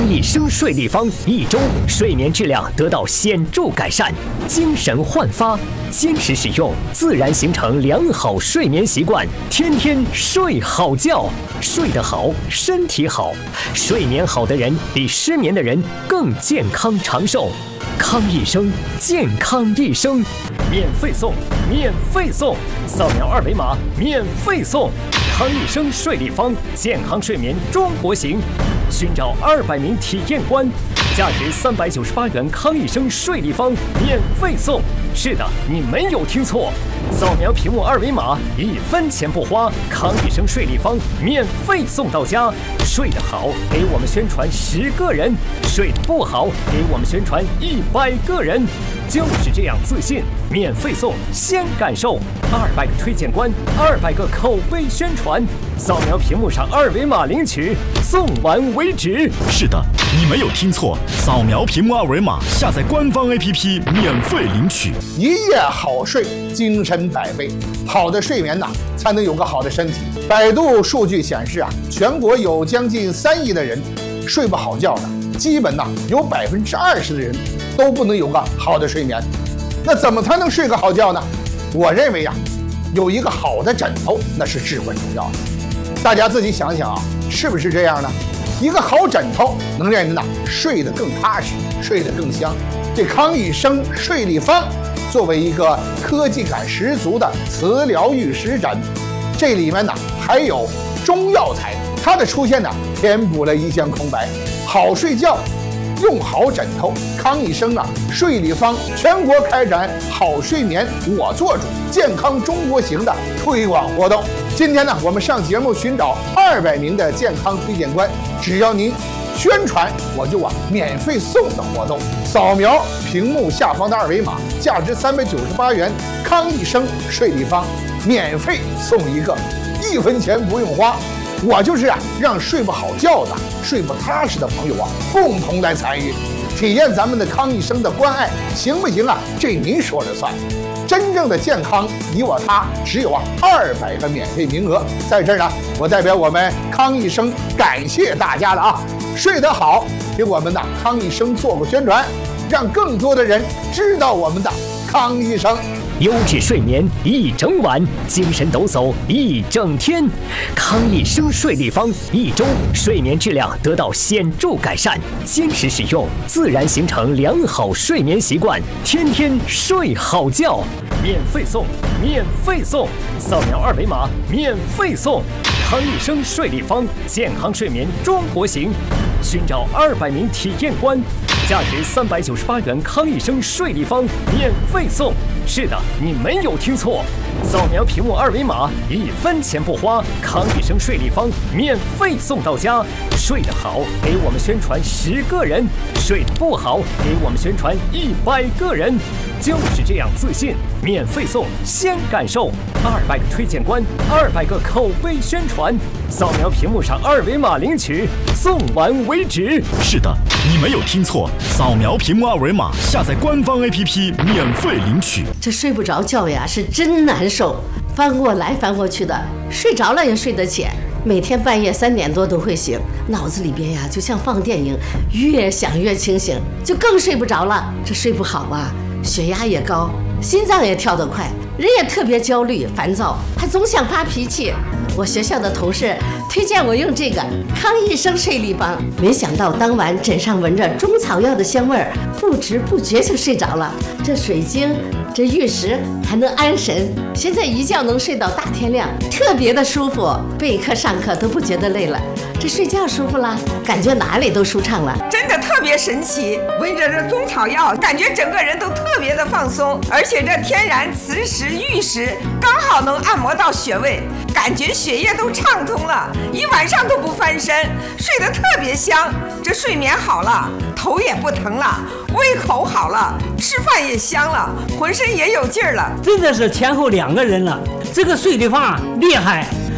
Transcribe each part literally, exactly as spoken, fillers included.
益生睡立方一周睡眠质量得到显著改善，精神焕发。坚持使用，自然形成良好睡眠习惯，天天睡好觉，睡得好，身体好。睡眠好的人比失眠的人更健康长寿。康益生，健康一生，免费送，免费送，扫描二维码免费送。康益生睡立方，健康睡眠中国行。寻找二百名体验官，价值三百九十八元康益生睡立方免费送。是的，你没有听错，扫描屏幕二维码，一分钱不花，康益生睡立方免费送到家。睡得好，给我们宣传十个人；睡得不好，给我们宣传一百个人。就是这样自信，免费送，先感受。二百个推荐官，二百个口碑宣传，扫描屏幕上二维码领取，送完为止。 是的，你没有听错，扫描屏幕二维码，下载官方 A P P 免费领取。 一夜好睡，精神百倍。好的睡眠呐，才能有个好的身体。百度数据显示啊，全国有将近三亿的人睡不好觉的，基本呐有百分之二十的人都不能有个好的睡眠。那怎么才能睡个好觉呢？我认为呀、啊，有一个好的枕头那是至关重要的。大家自己想想啊，是不是这样呢？一个好枕头能让人呐睡得更踏实，睡得更香。这康益生睡立方作为一个科技感十足的磁疗玉石枕，这里面呢还有中药材，它的出现呢填补了一项空白。好睡觉用好枕头，康益生啊睡立方全国开展好睡眠我做主健康中国行的推广活动。今天呢我们上节目寻找二百名的健康推荐官，只要您宣传，我就啊免费送的活动。扫描屏幕下方的二维码，价值三百九十八元康益生睡立方免费送一个，一分钱不用花。我就是啊让睡不好觉的、睡不踏实的朋友啊共同来参与，体验咱们的康益生的关爱，行不行啊？这您说了算。真正的健康你我他，只有啊二百个免费名额。在这儿呢，我代表我们康益生感谢大家了啊！睡得好，给我们的康益生做个宣传，让更多的人知道我们的康益生。 优质睡眠一整晚，精神抖擞一整天。康益生睡立方一周睡眠质量得到显著改善，坚持使用，自然形成良好睡眠习惯，天天睡好觉。免费送，免费送，扫描二维码免费送。康益生睡立方，健康睡眠中国行。寻找二百名体验官，价值三百九十八元康益生睡立方免费送。是的，你没有听错，扫描屏幕二维码，一分钱不花，康益生睡立方免费送到家。睡得好，给我们宣传十个人；睡得不好，给我们宣传一百个人。就是这样自信，免费送，先感受。二百个推荐官，二百个口碑宣传，扫描屏幕上二维码领取，送完为止。 是的，你没有听错，扫描屏幕二维码，下载官方 A P P 免费领取。 这睡不着觉呀，是真难受，翻过来翻过去的，睡着了也睡得浅。每天半夜三点多都会醒，脑子里边呀就像放电影，越想越清醒，就更睡不着了。这睡不好啊，血压也高，心脏也跳得快，人也特别焦虑烦躁，还总想发脾气。我学校的同事推荐我用这个康益生睡立方，没想到当晚枕上闻着中草药的香味儿，不知不觉就睡着了。这水晶，这玉石还能安神，现在一觉能睡到大天亮，特别的舒服，备课上课都不觉得累了。这睡觉舒服了，感觉哪里都舒畅了， 真的特别神奇。闻着这中草药，感觉整个人都特别的放松，而且这天然磁石、玉石刚好能按摩到穴位，感觉血液都畅通了，一晚上都不翻身，睡得特别香。这睡眠好了，头也不疼了，胃口好了，吃饭也香了，浑身也有劲儿了。 真的是前后两个人了，这个睡立方厉害。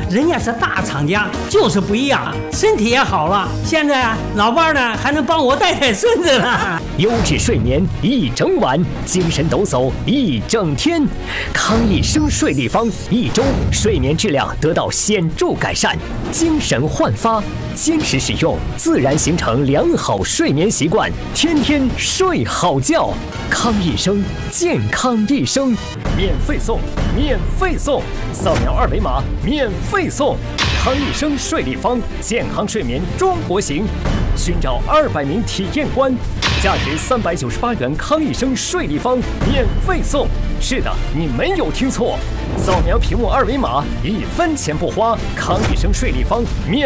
人家是大厂家，就是不一样，身体也好了。现在啊，老伴呢还能帮我带带孙子呢。 优质睡眠一整晚，精神抖擞一整天。康益生睡立方，一周睡眠质量得到显著改善，精神焕发。坚持使用，自然形成良好睡眠习惯，天天睡好觉。康益生，健康一生，免费送，免费送，扫描二维码免费送。康益生睡立方，健康睡眠中国行。寻找二百名体验官，价值三百九十八元康益生睡立方免费送。是的，你没有听错，扫描屏幕二维码，一分钱不花，康益生睡立方免。